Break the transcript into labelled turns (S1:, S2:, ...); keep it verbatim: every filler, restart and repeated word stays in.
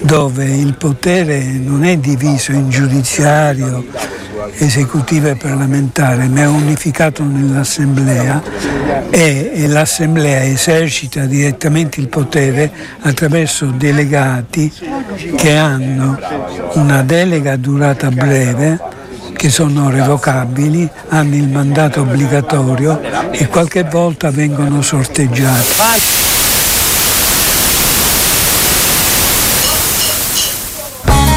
S1: dove il potere non è diviso in giudiziario, esecutivo e parlamentare, ma è unificato nell'Assemblea e, e l'Assemblea esercita direttamente il potere attraverso delegati che hanno una delega a durata breve, che sono revocabili, hanno il mandato obbligatorio e qualche volta vengono sorteggiati.